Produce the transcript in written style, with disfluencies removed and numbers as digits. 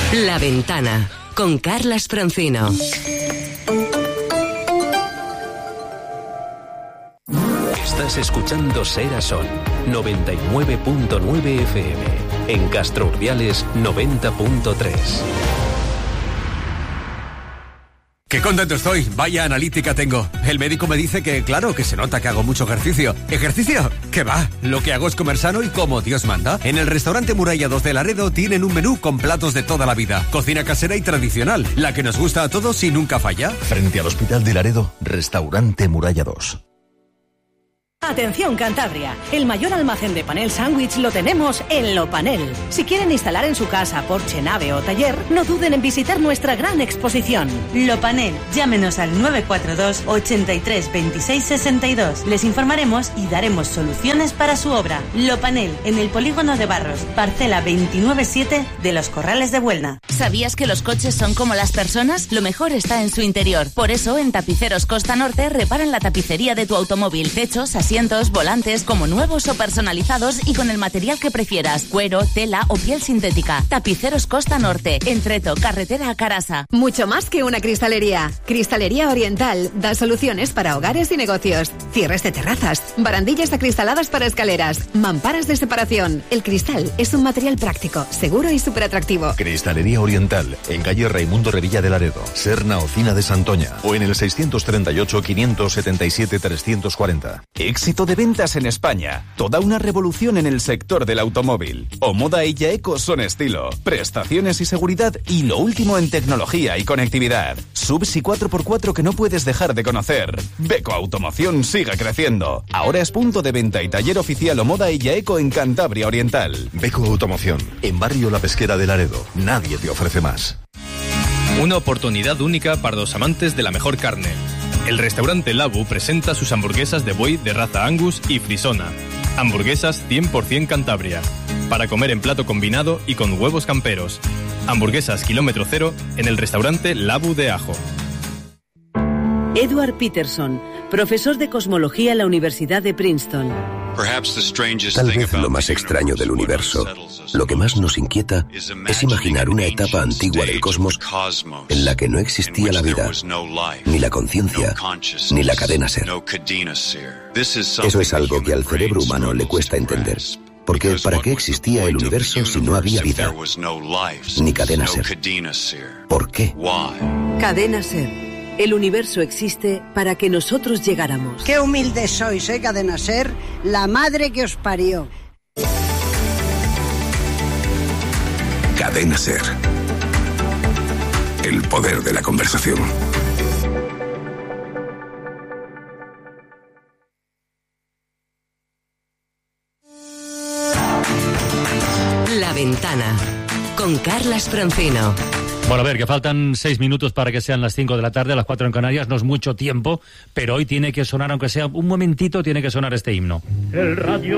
La Ventana, con Carlas Francino. Estás escuchando Sera Son, 99.9 FM. En Castro Urdiales, 90.3. ¡Qué contento estoy! Vaya analítica tengo. El médico me dice que, claro, que se nota que hago mucho ejercicio. ¿Ejercicio? ¿Qué va? Lo que hago es comer sano y como Dios manda. En el restaurante Muralla 2 de Laredo tienen un menú con platos de toda la vida. Cocina casera y tradicional, la que nos gusta a todos y nunca falla. Frente al Hospital de Laredo, restaurante Muralla 2. Atención Cantabria, el mayor almacén de panel sándwich lo tenemos en Lopanel. Si quieren instalar en su casa, porche, nave o taller, no duden en visitar nuestra gran exposición. Lopanel, llámenos al 942 83 26 62. Les informaremos y daremos soluciones para su obra. Lopanel, en el Polígono de Barros, parcela 297 de Los Corrales de Buelna. ¿Sabías que los coches son como las personas? Lo mejor está en su interior. Por eso, en Tapiceros Costa Norte reparan la tapicería de tu automóvil, techos, asientos, volantes, como nuevos o personalizados y con el material que prefieras, cuero, tela o piel sintética. Tapiceros Costa Norte, Entreto, carretera a Carasa. Mucho más que una cristalería. Cristalería Oriental da soluciones para hogares y negocios. Cierres de terrazas, barandillas acristaladas para escaleras, mamparas de separación. El cristal es un material práctico, seguro y súper atractivo. Cristalería Oriental, en calle Raimundo Revilla de Laredo, Serna Ocina de Santoña, o en el 638 577 340. Éxito de ventas en España. Toda una revolución en el sector del automóvil. Omoda y Yaeco son estilo, prestaciones y seguridad y lo último en tecnología y conectividad. Subs y 4x4 que no puedes dejar de conocer. Beko Automoción sigue creciendo. Ahora es punto de venta y taller oficial Omoda y Yaeco en Cantabria Oriental. Beko Automoción, en Barrio La Pesquera de Laredo. Nadie te ofrece más. Una oportunidad única para los amantes de la mejor carne. El restaurante Labu presenta sus hamburguesas de buey de raza Angus y Frisona. Hamburguesas 100% Cantabria. Para comer en plato combinado y con huevos camperos. Hamburguesas kilómetro cero en el restaurante Labu de Ajo. Edward Peterson, profesor de cosmología en la Universidad de Princeton. Tal vez lo más extraño del universo, lo que más nos inquieta, es imaginar una etapa antigua del cosmos en la que no existía la vida, ni la conciencia, ni la cadena ser. Eso es algo que al cerebro humano le cuesta entender. Porque ¿para qué existía el universo si no había vida? Ni cadena ser. ¿Por qué? Cadena Ser. El universo existe para que nosotros llegáramos. Qué humildes sois, Cadena Ser, la madre que os parió. Cadena Ser. El poder de la conversación. La Ventana, con Carlas Francino. Bueno, a ver, que faltan 6 minutos para que sean las 5 de la tarde, las 4 en Canarias, no es mucho tiempo, pero hoy tiene que sonar, aunque sea un momentito, tiene que sonar este himno. El radio